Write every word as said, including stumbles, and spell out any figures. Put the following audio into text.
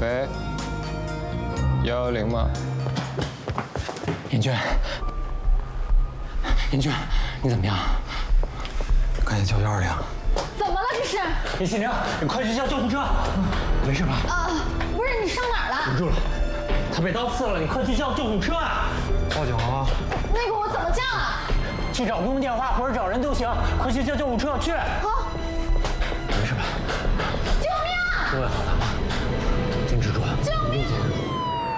喂，幺幺零吗？ 严俊，严俊，你怎么样？赶紧叫幺二零。 怎么了这是？ 严新玲，你快去叫救护车！没事吧？ 啊，不是你伤哪儿了？ 堵住了，他被刀刺了，你快去叫救护车啊！ 报警啊！ 那个我怎么叫啊？ 去找公用电话或者找人都行，快去叫救护车去！ 好， 没事吧？ 救命啊！ 对。